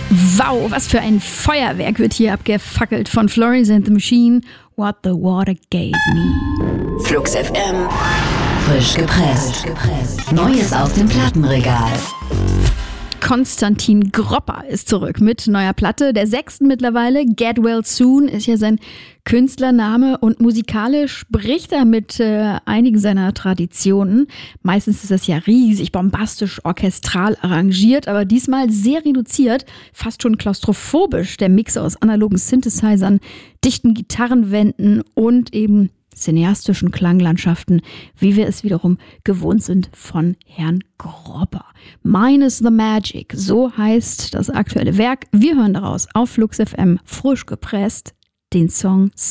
Wow, was für ein Feuerwerk wird hier abgefackelt von Florence and the Machine. What the Water Gave Me. Flux FM. Frisch gepresst. Neues aus dem Plattenregal. Konstantin Gropper ist zurück mit neuer Platte, der 6. mittlerweile. Get Well Soon ist ja sein Künstlername und musikalisch spricht er mit einigen seiner Traditionen. Meistens ist das ja riesig, bombastisch, orchestral arrangiert, aber diesmal sehr reduziert, fast schon klaustrophobisch. Der Mix aus analogen Synthesizern, dichten Gitarrenwänden und eben cineastischen Klanglandschaften, wie wir es wiederum gewohnt sind von Herrn Gropper. Mine is the Magic, so heißt das aktuelle Werk. Wir hören daraus auf Flux FM frisch gepresst den Song